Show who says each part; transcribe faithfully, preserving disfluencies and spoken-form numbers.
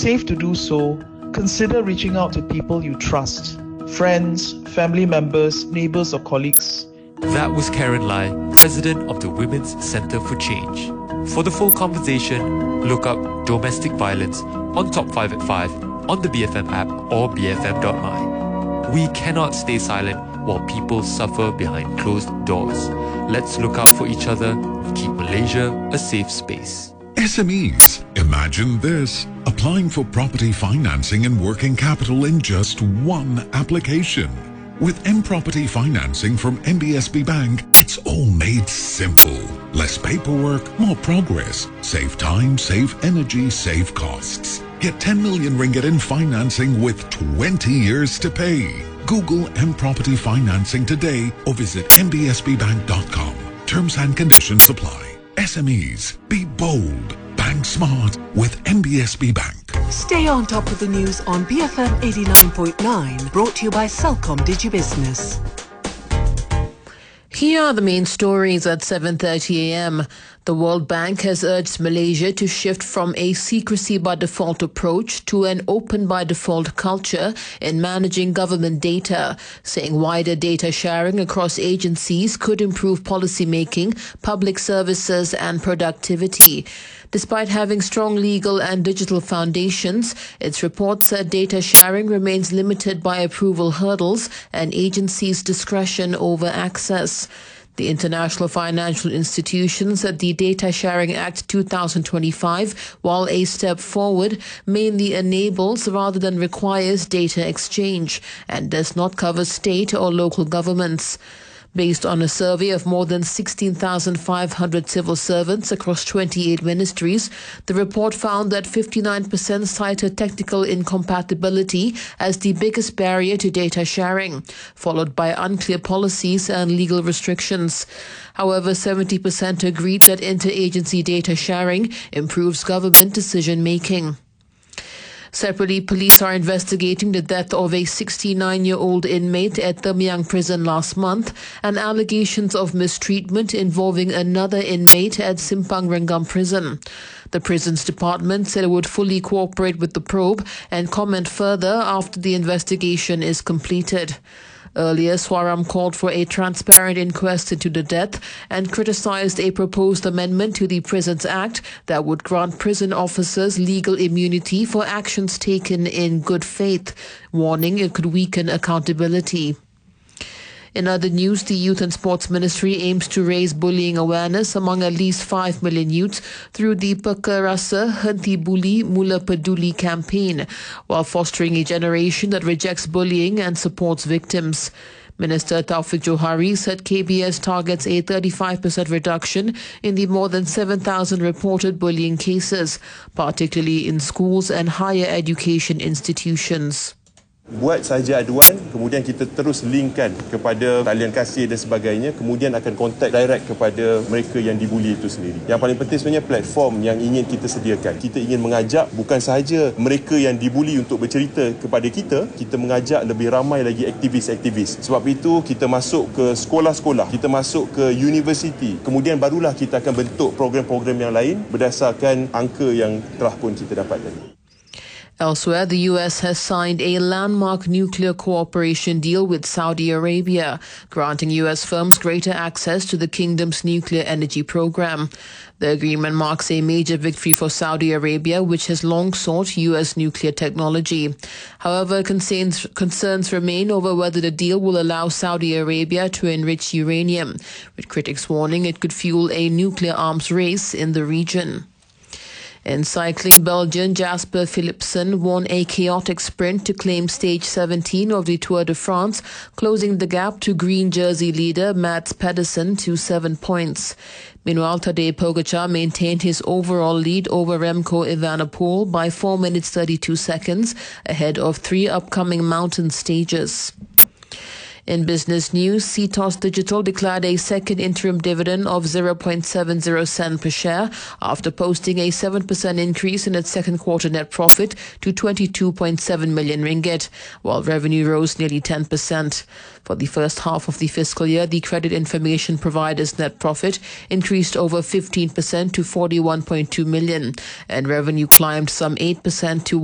Speaker 1: safe to do so, consider reaching out to people you trust, friends, family members, neighbors or colleagues.
Speaker 2: That was Karen Lai, President of the Women's Centre for Change. For the full conversation, look up domestic violence on Top five at five on the B F M app or b f m dot my. We cannot stay silent while people suffer behind closed doors. Let's look out for each other and keep Malaysia a safe space.
Speaker 3: S M Es. Imagine this. Applying for property financing and working capital in just one application. With M-Property Financing from M B S B Bank, it's all made simple. Less paperwork, more progress. Save time, save energy, save costs. Get ten million ringgit in financing with twenty years to pay. Google M-Property Financing today or visit m b s b bank dot com. Terms and conditions apply. S M Es, be bold. Bank smart with M B S B Bank.
Speaker 4: Stay on top of the news on B F M eighty-nine point nine, brought to you by Celcom DigiBusiness.
Speaker 5: Here are the main stories at seven thirty a m. The World Bank has urged Malaysia to shift from a secrecy by default approach to an open by default culture in managing government data, saying wider data sharing across agencies could improve policy making, public services and productivity. Despite having strong legal and digital foundations, its report said data sharing remains limited by approval hurdles and agencies' discretion over access. The International Financial Institution said the Data Sharing Act two thousand twenty-five, while a step forward, mainly enables rather than requires data exchange and does not cover state or local governments. Based on a survey of more than sixteen thousand five hundred civil servants across twenty-eight ministries, the report found that fifty-nine percent cited technical incompatibility as the biggest barrier to data sharing, followed by unclear policies and legal restrictions. However, seventy percent agreed that interagency data sharing improves government decision-making. Separately, police are investigating the death of a sixty-nine-year-old inmate at Tham Yang prison last month and allegations of mistreatment involving another inmate at Simpang Renggam prison. The prison's department said it would fully cooperate with the probe and comment further after the investigation is completed. Earlier, Swaram called for a transparent inquest into the death and criticized a proposed amendment to the Prisons Act that would grant prison officers legal immunity for actions taken in good faith, warning it could weaken accountability. In other news, the Youth and Sports Ministry aims to raise bullying awareness among at least five million youths through the Peka Rasa Henti Bully Mula Peduli campaign, while fostering a generation that rejects bullying and supports victims. Minister Taufik Johari said K B S targets a thirty-five percent reduction in the more than seven thousand reported bullying cases, particularly in schools and higher education institutions.
Speaker 6: Buat saja aduan, kemudian kita terus linkkan kepada talian kasih dan sebagainya, kemudian akan kontak direct kepada mereka yang dibuli itu sendiri. Yang paling penting sebenarnya platform yang ingin kita sediakan. Kita ingin mengajak bukan sahaja mereka yang dibuli untuk bercerita kepada kita, kita mengajak lebih ramai lagi aktivis-aktivis. Sebab itu kita masuk ke sekolah-sekolah, kita masuk ke universiti, kemudian barulah kita akan bentuk program-program yang lain berdasarkan angka yang telah pun kita dapat tadi.
Speaker 5: Elsewhere, the U S has signed a landmark nuclear cooperation deal with Saudi Arabia, granting U S firms greater access to the kingdom's nuclear energy program. The agreement marks a major victory for Saudi Arabia, which has long sought U S nuclear technology. However, concerns, concerns remain over whether the deal will allow Saudi Arabia to enrich uranium, with critics warning it could fuel a nuclear arms race in the region. In cycling, Belgian Jasper Philipsen won a chaotic sprint to claim stage seventeen of the Tour de France, closing the gap to green jersey leader Mats Pedersen to seven points. Meanwhile, Tadej Pogacar maintained his overall lead over Remco Evenepoel by four minutes thirty-two seconds, ahead of three upcoming mountain stages. In business news, Cetos Digital declared a second interim dividend of zero point seven zero cent per share after posting a seven percent increase in its second quarter net profit to twenty-two point seven million ringgit, while revenue rose nearly ten percent. For the first half of the fiscal year, the credit information provider's net profit increased over fifteen percent to forty-one point two million, and revenue climbed some eight percent to